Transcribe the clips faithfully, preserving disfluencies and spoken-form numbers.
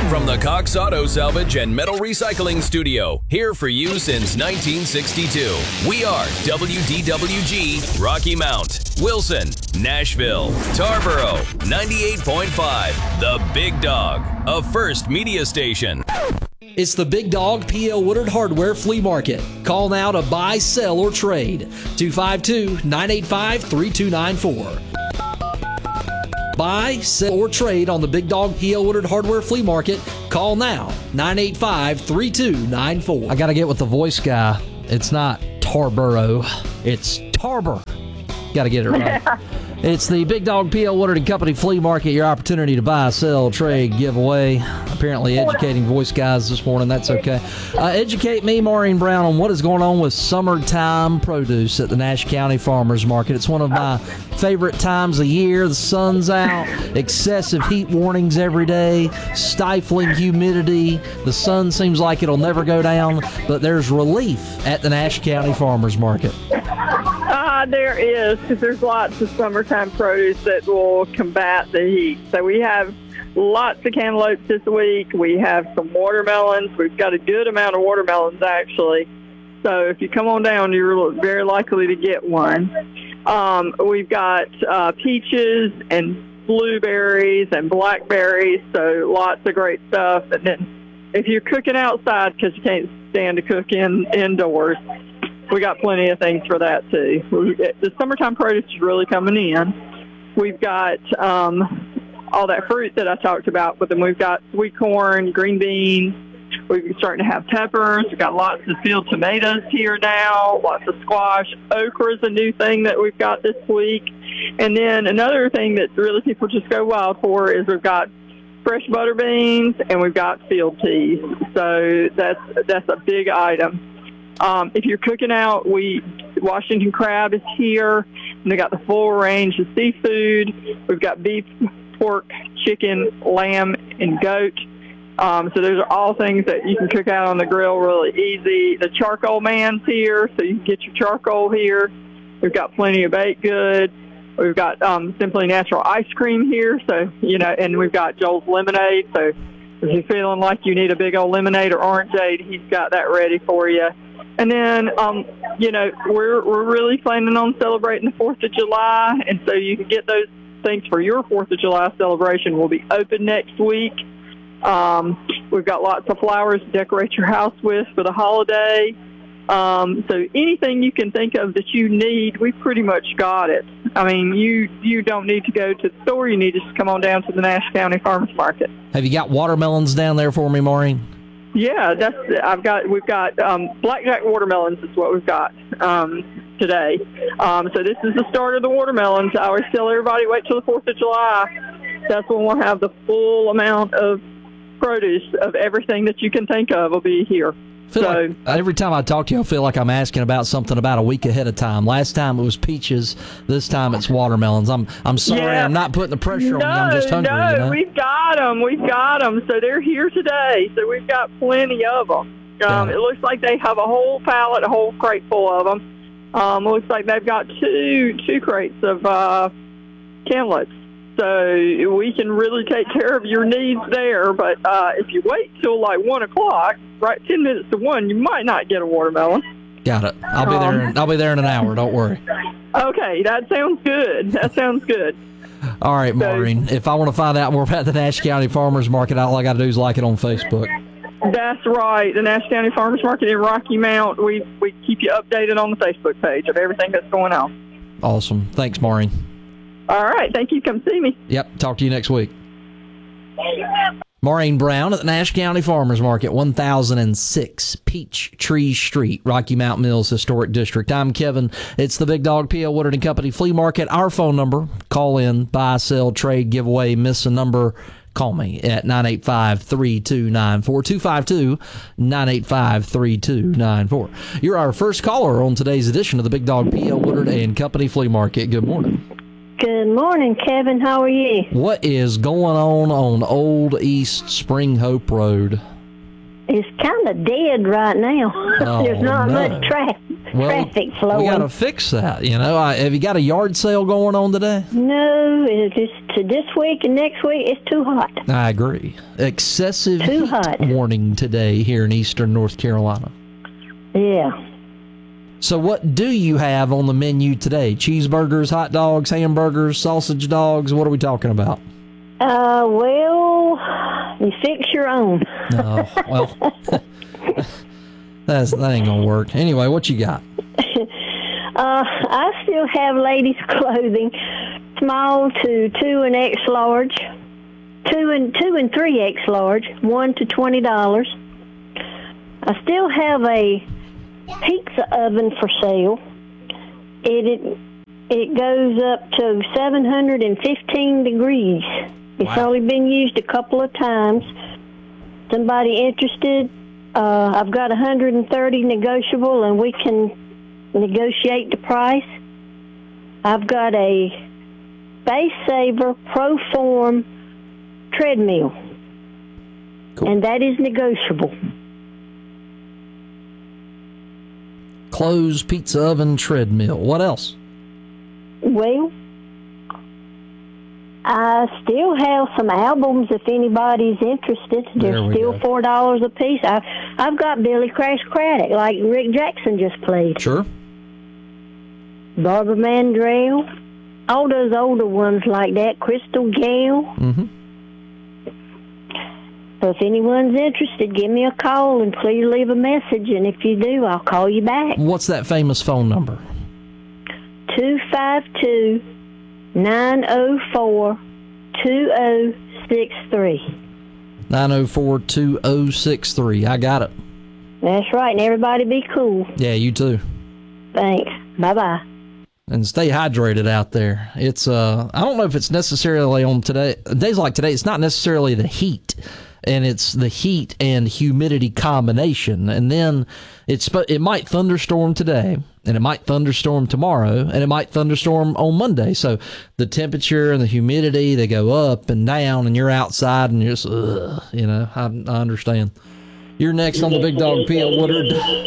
From the Cox Auto Salvage and Metal Recycling Studio, here for you since nineteen sixty-two. We are W D W G, Rocky Mount, Wilson, Nashville, Tarboro, ninety-eight point five, The Big Dog, a First Media station. It's the Big Dog P L Woodard Hardware Flea Market. Call now to buy, sell, or trade. two five two, nine eight five, three two nine four. Buy, sell, or trade on the Big Dog P L Woodard Hardware Flea Market. Call now, nine eight five, three two nine four. I got to get with the voice guy. It's not Tarboro. It's Tarbor. Got to get it right. It's the Big Dog P L Woodard and Company Flea Market, your opportunity to buy, sell, trade, give away. Apparently educating voice guys this morning. That's okay. Uh, educate me, Maureen Brown, on what is going on with summertime produce at the Nash County Farmers Market. It's one of my favorite times of year. The sun's out, excessive heat warnings every day, stifling humidity. The sun seems like it'll never go down, but there's relief at the Nash County Farmers Market. Uh, there is, because there's lots of summertime produce that will combat the heat. So we have lots of cantaloupes this week. We have some watermelons. We've got a good amount of watermelons, actually. So if you come on down, you're very likely to get one. Um, we've got uh, peaches and blueberries and blackberries, so lots of great stuff. And then if you're cooking outside because you can't stand to cook in indoors, we got plenty of things for that, too. The summertime produce is really coming in. We've got um, all that fruit that I talked about, but then we've got sweet corn, green beans. We're starting to have peppers. We've got lots of field tomatoes here now, lots of squash. Okra is a new thing that we've got this week. And then another thing that really people just go wild for is we've got fresh butter beans and we've got field peas. So that's that's a big item. Um, if you're cooking out, we Washington crab is here, and they got the full range of seafood. We've got beef, pork, chicken, lamb, and goat. Um, so those are all things that you can cook out on the grill really easy. The charcoal man's here, so you can get your charcoal here. We've got plenty of baked goods. We've got um, Simply Natural ice cream here, so you know, and we've got Joel's lemonade. So if you're feeling like you need a big old lemonade or orangeade, he's got that ready for you. And then, um, you know, we're we're really planning on celebrating the fourth of July, and so you can get those things for your fourth of July celebration. We'll be open next week. Um, we've got lots of flowers to decorate your house with for the holiday. Um, so anything you can think of that you need, we pretty much got it. I mean, you you don't need to go to the store. You need to just come on down to the Nash County Farmers Market. Have you got watermelons down there for me, Maureen? Yeah, that's I've got. We've got um, blackjack watermelons is what we've got um, today. Um, so this is the start of the watermelons. I always tell everybody, wait till the fourth of July. That's when we'll have the full amount of produce of everything that you can think of will be here. Feel so like every time I talk to you, I feel like I'm asking about something about a week ahead of time. Last time it was peaches. This time it's watermelons. I'm I'm sorry. Yeah. I'm not putting the pressure no, on you. I'm just hungry. No, you know? we've got them. We've got them. So they're here today. So we've got plenty of them. Um, yeah. It looks like they have a whole pallet, a whole crate full of them. Um, it looks like they've got two two crates of uh, cantaloupes. So we can really take care of your needs there. But uh, if you wait till like one o'clock, right, ten minutes to one, you might not get a watermelon. Got it. I'll be there. Um, I'll be there in an hour. Don't worry. Okay, that sounds good. That sounds good. All right, Maureen. So, if I want to find out more about the Nash County Farmers Market, all I got to do is like it on Facebook. That's right. The Nash County Farmers Market in Rocky Mount. We we keep you updated on the Facebook page of everything that's going on. Awesome. Thanks, Maureen. All right. Thank you. Come see me. Yep. Talk to you next week. Maureen Brown at the Nash County Farmers Market, one thousand six Peachtree Street, Rocky Mount Mills Historic District. I'm Kevin. It's the Big Dog P L Woodard and Company Flea Market. Our phone number, call in, buy, sell, trade, give away, miss a number, call me at nine eight five, three two nine four, two five two, nine eight five, three two nine four. You're our first caller on today's edition of the Big Dog P L Woodard and Company Flea Market. Good morning. Good morning, Kevin. How are you? What is going on on Old East Spring Hope Road? It's kind of dead right now. Oh, There's not no. much traffic. Well, traffic flowing. we got to fix that. You know, I, have you got a yard sale going on today? No, it's just to this week and next week, it's too hot. I agree. Excessive Too heat hot. warning today here in eastern North Carolina. Yeah. So what do you have on the menu today? Cheeseburgers, hot dogs, hamburgers, sausage dogs? What are we talking about? Uh, well, you fix your own. No, well, that's, that ain't going to work. Anyway, what you got? Uh, I still have ladies' clothing, small to two and X large, two and two and three X large, one to twenty dollars. I still have a pizza oven for sale. It it, it goes up to seven hundred fifteen degrees. It's Wow. only been used a couple of times. Somebody interested? Uh, I've got one hundred thirty negotiable, and we can negotiate the price. I've got a Space Saver Pro Form treadmill, Cool. and that is negotiable. Clothes, pizza oven, treadmill. What else? Well, I still have some albums if anybody's interested. There They're we still go. four dollars a piece. I, I've got Billy Crash Craddock, like Rick Jackson just played. Sure. Barbara Mandrell, all those older ones like that. Crystal Gale. Mm-hmm. So if anyone's interested, give me a call and please leave a message. And if you do, I'll call you back. What's that famous phone number? two five two, nine oh four, two oh six three. nine oh four, two oh six three. I got it. That's right, and everybody be cool. Yeah, you too. Thanks. Bye-bye. And stay hydrated out there. It's uh I don't know if it's necessarily on today days like today, it's not necessarily the heat, and it's the heat and humidity combination. And then it's it might thunderstorm today, and it might thunderstorm tomorrow, and it might thunderstorm on Monday. So the temperature and the humidity, they go up and down, and you're outside and you're just ugh, you know, I, I understand. You're next on the Big Dog P L Woodard.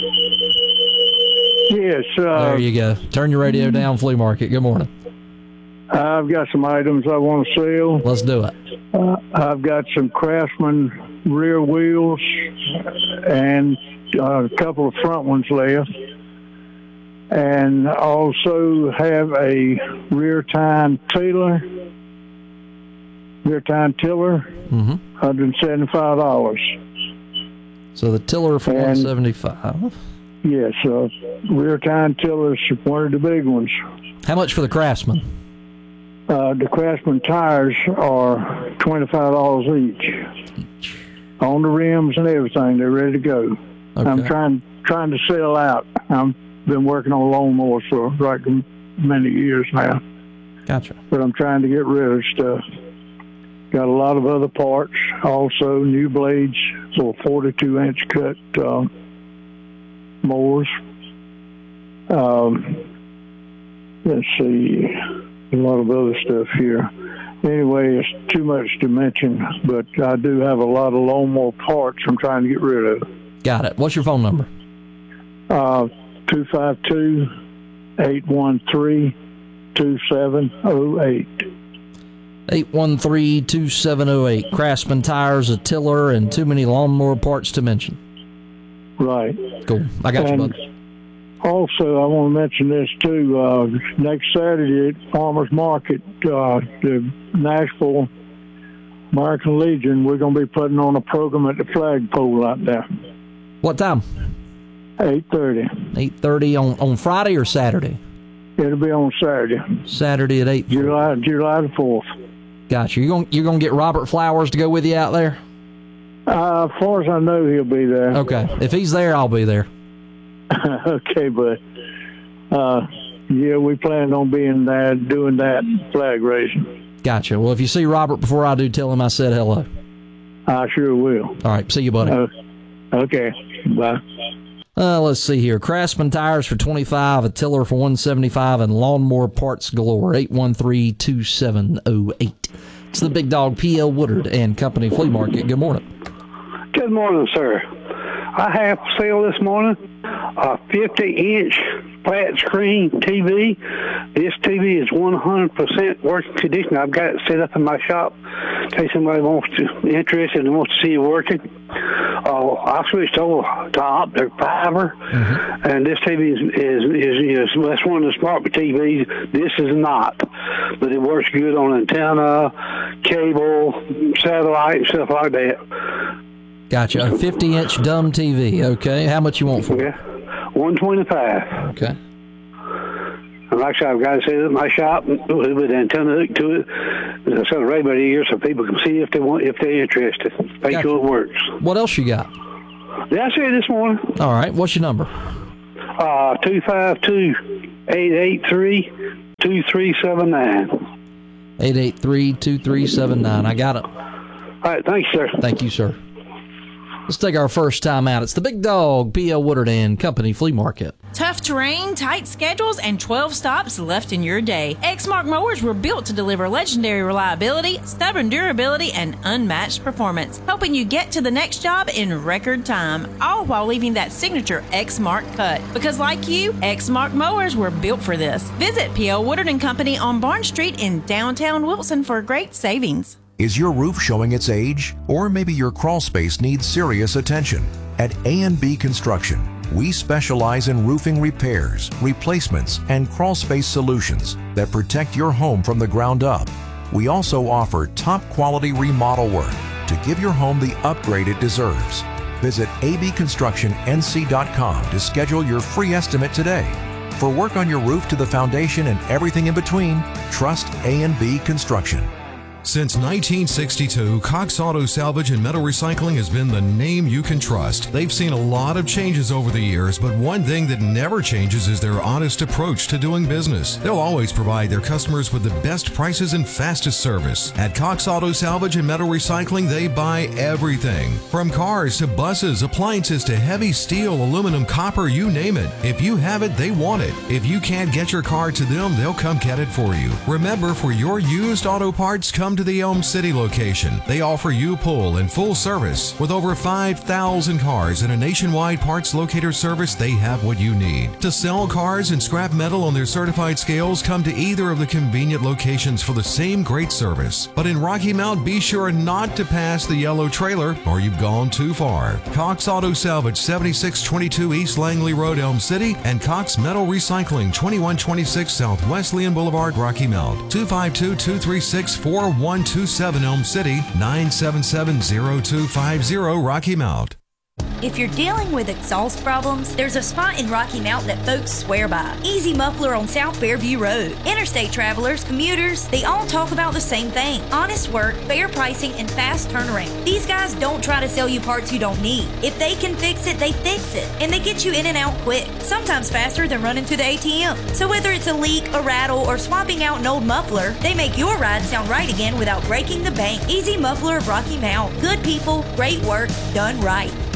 Yes, uh, There you go. Turn your radio down, Flea Market. Good morning. I've got some items I want to sell. Let's do it. Uh, I've got some Craftsman rear wheels and uh, a couple of front ones left. And I also have a rear tine tiller, rear tine tiller, Mm-hmm. one hundred seventy-five dollars. So the tiller for And- one seventy-five. Yes, uh, rear tine tiller is one of the big ones. How much for the Craftsman? Uh, the Craftsman tires are twenty-five dollars each. On the rims and everything, they're ready to go. Okay. I'm trying trying to sell out. I've been working on lawnmowers for like many years now, Gotcha. but I'm trying to get rid of stuff. Got a lot of other parts, also new blades for forty-two inch cut uh, mowers. Um, let's see, a lot of other stuff here. Anyway, it's too much to mention, but I do have a lot of lawnmower parts I'm trying to get rid of. Got it. What's your phone number? Uh, two five two, eight one three, two seven oh eight. eight one three, two seven zero eight. Craftsman tires, a tiller, and too many lawnmower parts to mention. Right. Cool. I got And you, bud. Also, I want to mention this too. Uh, next Saturday at Farmers Market, uh, the Nashville American Legion, we're going to be putting on a program at the flagpole out there. What time? eight thirty. eight thirty on, on Friday or Saturday? It'll be on Saturday, Saturday at eight. July July the fourth. Gotcha. You're going you're gonna get Robert Flowers to go with you out there? Uh, as far as I know, he'll be there. Okay. If he's there, I'll be there. Okay, but uh, yeah, we plan on being there doing that flag raising. Gotcha. Well, if you see Robert before I do, tell him I said hello. I sure will. All right. See you, buddy. Uh, okay, bye. Uh, let's see here. Craftsman tires for twenty-five, a tiller for one seventy-five, and lawnmower parts galore. eight one three, two seven zero eight. It's the Big Dog P L Woodard and Company Flea Market. Good morning. Good morning, sir. I have for sale this morning a fifty inch flat screen T V. This T V is one hundred percent working condition. I've got it set up in my shop in case somebody wants to interested and wants to see it working. Uh, I switched over to optic fiber, mm-hmm. and this T V is, is, is, is that's one of the smart T Vs. This is not, but it works good on antenna, cable, satellite, stuff like that. Gotcha. A fifty inch dumb T V. Okay. How much you want for it? Yeah, one twenty-five. Okay. And like I said, I've got to set it in my shop with antenna hooked to it. There's a radio here so people can see if they want, if they're interested. Make gotcha. sure it works. What else you got? That's it this morning. All right. What's your number? Uh, two five two, eight eight three, two three seven nine. eight eight three, two three seven nine. I got it. All right. Thanks, sir. Thank you, sir. Let's take our first time out. It's the Big Dog P L Woodard and Company Flea Market. Tough terrain, tight schedules, and twelve stops left in your day. Exmark mowers were built to deliver legendary reliability, stubborn durability, and unmatched performance, helping you get to the next job in record time, all while leaving that signature Exmark cut. Because like you, Exmark mowers were built for this. Visit P L Woodard and Company on Barn Street in downtown Wilson for great savings. Is your roof showing its age? Or maybe your crawl space needs serious attention? At A and B Construction, we specialize in roofing repairs, replacements, and crawl space solutions that protect your home from the ground up. We also offer top quality remodel work to give your home the upgrade it deserves. Visit a b construction n c dot com to schedule your free estimate today. For work on your roof to the foundation and everything in between, trust A and B Construction. Since nineteen sixty-two, Cox Auto Salvage and Metal Recycling has been the name you can trust. They've seen a lot of changes over the years, but one thing that never changes is their honest approach to doing business. They'll always provide their customers with the best prices and fastest service. At Cox Auto Salvage and Metal Recycling, they buy everything. From cars to buses, appliances to heavy steel, aluminum, copper, you name it. If you have it, they want it. If you can't get your car to them, they'll come get it for you. Remember, for your used auto parts, come to the Elm City location. They offer you pull and full service. With over five thousand cars and a nationwide parts locator service, they have what you need. To sell cars and scrap metal on their certified scales, come to either of the convenient locations for the same great service. But in Rocky Mount, be sure not to pass the yellow trailer or you've gone too far. Cox Auto Salvage, seventy-six twenty-two East Langley Road, Elm City, and Cox Metal Recycling, twenty-one twenty-six South Wesleyan Boulevard, Rocky Mount. two five two, two three six, four one two seven Elm City, nine seven seven, zero two five zero Rocky Mount. If you're dealing with exhaust problems, there's a spot in Rocky Mount that folks swear by. Easy Muffler on South Fairview Road. Interstate travelers, commuters, they all talk about the same thing. Honest work, fair pricing, and fast turnaround. These guys don't try to sell you parts you don't need. If they can fix it, they fix it. And they get you in and out quick. Sometimes faster than running to the A T M. So whether it's a leak, a rattle, or swapping out an old muffler, they make your ride sound right again without breaking the bank. Easy Muffler of Rocky Mount. Good people, great work, done right.